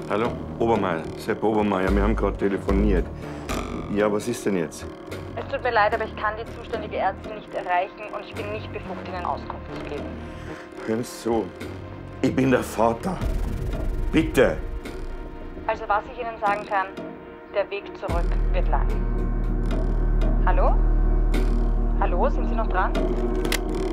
Hallo? Obermeier, Sepp Obermeier, wir haben gerade telefoniert. Ja, was ist denn jetzt? Es tut mir leid, aber ich kann die zuständige Ärztin nicht erreichen und ich bin nicht befugt, Ihnen Auskunft zu geben. Hören Sie zu, ich bin der Vater. Bitte! Also was ich Ihnen sagen kann, der Weg zurück wird lang. Hallo? Hallo, sind Sie noch dran?